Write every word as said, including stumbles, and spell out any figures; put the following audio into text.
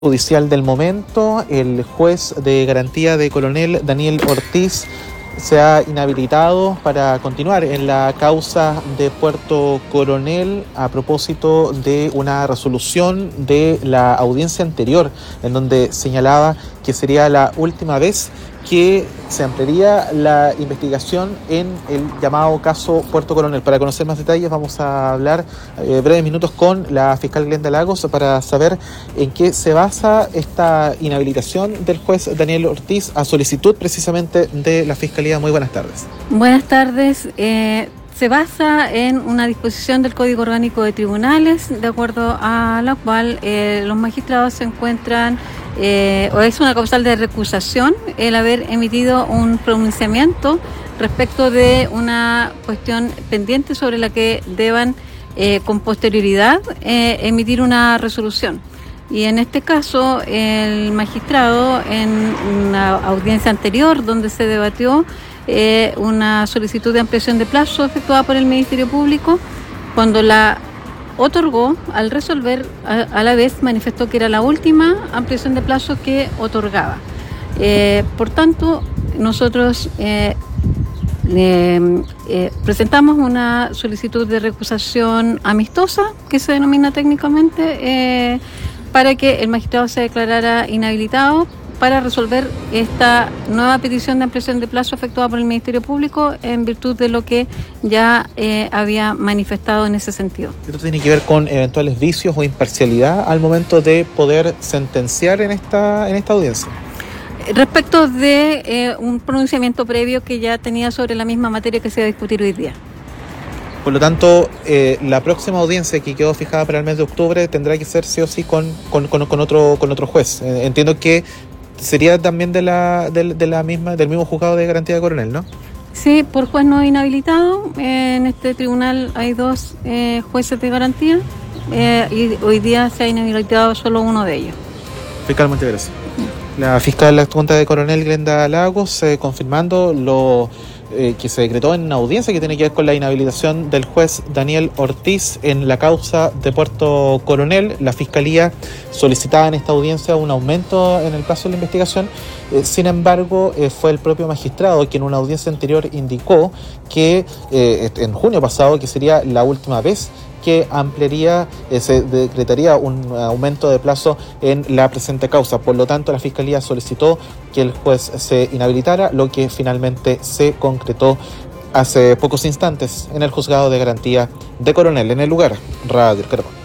Judicial del momento, el juez de garantía de Coronel Daniel Ortiz se ha inhabilitado para continuar en la causa de Puerto Coronel a propósito de una resolución de la audiencia anterior en donde señalaba que sería la última vez que se ampliaría la investigación en el llamado caso Puerto Coronel. Para conocer más detalles vamos a hablar eh, breves minutos con la fiscal Glenda Lagos para saber en qué se basa esta inhabilitación del juez Daniel Ortiz a solicitud precisamente de la Fiscalía. Muy buenas tardes. Buenas tardes. Eh, se basa en una disposición del Código Orgánico de Tribunales, de acuerdo a la cual eh, los magistrados se encuentran Eh, o es una causal de recusación el haber emitido un pronunciamiento respecto de una cuestión pendiente sobre la que deban eh, con posterioridad eh, emitir una resolución. Y en este caso el magistrado, en una audiencia anterior donde se debatió eh, una solicitud de ampliación de plazo efectuada por el Ministerio Público, cuando la otorgó, al resolver, a, a la vez manifestó que era la última ampliación de plazo que otorgaba. Eh, por tanto, nosotros eh, eh, eh, presentamos una solicitud de recusación amistosa, que se denomina técnicamente, eh, para que el magistrado se declarara inhabilitado para resolver esta nueva petición de ampliación de plazo efectuada por el Ministerio Público en virtud de lo que ya eh, había manifestado en ese sentido. ¿Esto tiene que ver con eventuales vicios o imparcialidad al momento de poder sentenciar en esta, en esta audiencia? Respecto de eh, un pronunciamiento previo que ya tenía sobre la misma materia que se va a discutir hoy día. Por lo tanto, eh, la próxima audiencia que quedó fijada para el mes de octubre tendrá que ser sí o sí con, con, con, con, otro, con otro juez. Eh, entiendo que sería también de la, de, de la misma, del mismo juzgado de garantía de Coronel, ¿no? Sí, por juez no inhabilitado. Eh, en este tribunal hay dos eh, jueces de garantía eh, y hoy día se ha inhabilitado solo uno de ellos. Fiscal, muchas gracias. La fiscal adjunta de Coronel, Glenda Lagos, eh, confirmando lo eh, que se decretó en una audiencia que tiene que ver con la inhabilitación del juez Daniel Ortiz en la causa de Puerto Coronel. La Fiscalía solicitaba en esta audiencia un aumento en el plazo de la investigación. Eh, sin embargo, eh, fue el propio magistrado quien en una audiencia anterior indicó que eh, en junio pasado que sería la última vez que ampliaría, eh, se decretaría un aumento de plazo en la presente causa. Por lo tanto, la Fiscalía solicitó que el juez se inhabilitara, lo que finalmente se concretó hace pocos instantes en el juzgado de garantía de Coronel. En el lugar, Radio El Caracol.